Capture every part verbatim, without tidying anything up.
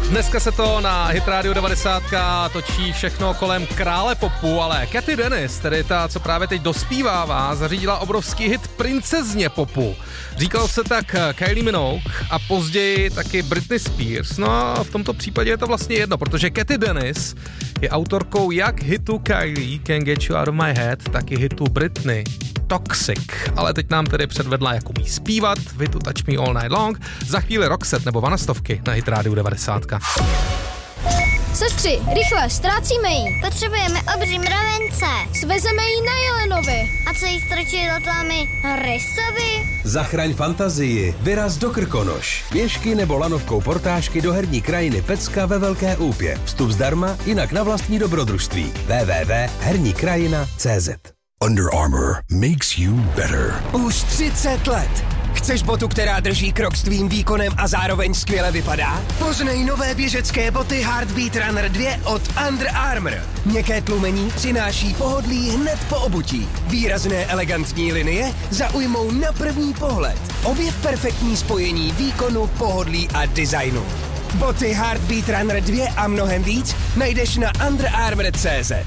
Dneska se to na Hit Radio devadesát točí všechno kolem krále popu, ale Cathy Dennis, tedy ta, co právě teď dospívává, zařídila obrovský hit princezně popu. Říkalo se tak Kylie Minogue a později taky Britney Spears. No a v tomto případě je to vlastně jedno, protože Cathy Dennis je autorkou jak hitu Kylie, Can't Get You Out of My Head, tak i hitu Britney, Toxic. Ale teď nám tedy předvedla, jak umí zpívat v hitu Touch Me All Night Long. Za chvíli Roxette nebo Vanastovky na Hit Radio devadesát. Sestři, rychle, ztrácíme ji. Potřebujeme obří mravence. Svezeme ji na Jelenovi. A co jí strčí do tlámy rysovi? Zachraň fantazii, vyraz do Krkonoš. Pěšky nebo lanovkou portážky do herní krajiny Pecka ve Velké Úpě. Vstup zdarma, jinak na vlastní dobrodružství. w w w tečka herní krajina tečka c z. Under Armour makes you better. Už třicet let. Chceš botu, která drží krok s tvým výkonem a zároveň skvěle vypadá? Poznej nové běžecké boty Heartbeat Runner dva od Under Armour. Měkké tlumení přináší pohodlí hned po obutí. Výrazné elegantní linie zaujmou na první pohled. Objev perfektní spojení výkonu, pohodlí a designu. Boty Heartbeat Runner dva a mnohem víc najdeš na under armour tečka c z.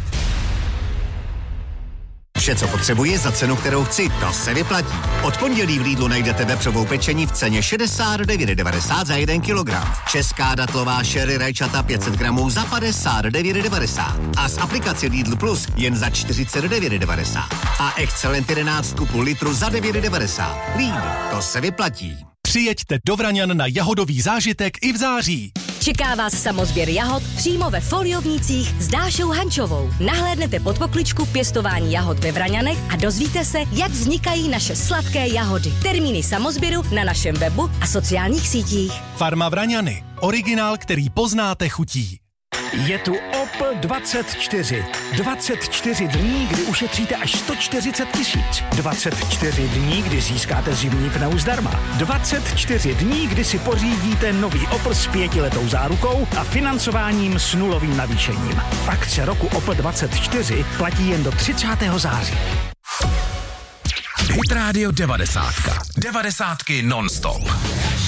Vše, co potřebuji za cenu, kterou chci, to se vyplatí. Od pondělí v Lidlu najdete vepřovou pečení v ceně šedesát devět devadesát za jeden kilogram. Česká datlová sherry rajčata pět set gramů za padesát devět devadesát. A z aplikace Lidl Plus jen za čtyřicet devět devadesát. A Excellent jedenáct kupů litru za devět devadesát. Lidl, to se vyplatí. Přijeďte do Vraňan na jahodový zážitek i v září. Čeká vás samozběr jahod přímo ve Foliovnících s Dášou Hančovou. Nahlédnete pod pokličku pěstování jahod ve Vraňanech a dozvíte se, jak vznikají naše sladké jahody. Termíny samozběru na našem webu a sociálních sítích. Farma Vraňany. Originál, který poznáte chutí. Je tu Opel dvacet čtyři. dvacet čtyři dní, kdy ušetříte až sto čtyřicet tisíc. dvacet čtyři dní, kdy získáte zimní pneu zdarma. dvacet čtyři dní, kdy si pořídíte nový Opel s pětiletou zárukou a financováním s nulovým navýšením. Akce roku Opel dvacet čtyři platí jen do třicátého září. Hit Radio devadesát. Devadesátky non-stop.